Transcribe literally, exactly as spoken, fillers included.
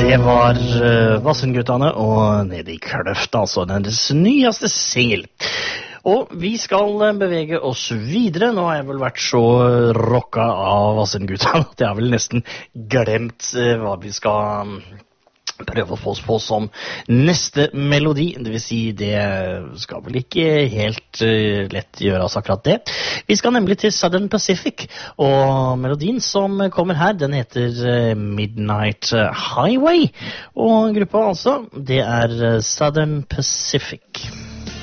Det var uh, Vassendguttene og Nede i kløfta, altså deres nyeste singel. Og vi skal uh, bevege oss videre. Nå har jeg vel vært så rocka av Vassendguttene at jeg har vel nesten glemt uh, hva vi skal um, prøve å få oss på som neste melodi. Det vil si, det skal vel ikke helt uh, lett gjøre oss akkurat det. Vi skal nemlig til Southern Pacific, og melodien som kommer her, den heter uh, Midnight Highway. Og gruppa altså, det er uh, Southern Pacific.